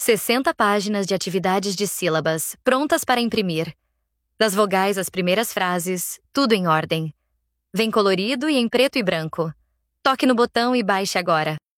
60 páginas de atividades de sílabas, prontas para imprimir. Das vogais às primeiras frases, tudo em ordem. Vem colorido e em preto e branco. Toque no botão e baixe agora.